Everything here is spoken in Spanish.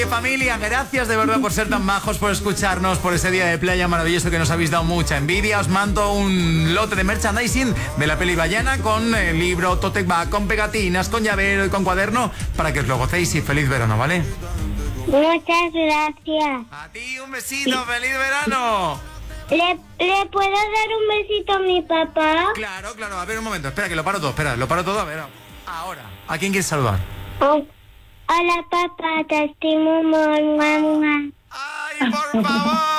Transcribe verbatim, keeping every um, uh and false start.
Familia, gracias de verdad por ser tan majos, por escucharnos, por ese día de playa maravilloso que nos habéis dado mucha envidia. Os mando un lote de merchandising de la peli Ballena con el libro, tote bag, con pegatinas, con llavero y con cuaderno para que os lo gocéis y feliz verano, ¿vale? Muchas gracias. A ti un besito, feliz verano. ¿Le, ¿Le puedo dar un besito a mi papá? Claro, claro, a ver un momento, espera que lo paro todo, espera, lo paro todo, a ver, ahora. ¿A quién quieres saludar? Oh. Hola papá, te estimo, mamá. ¡Ay, por favor!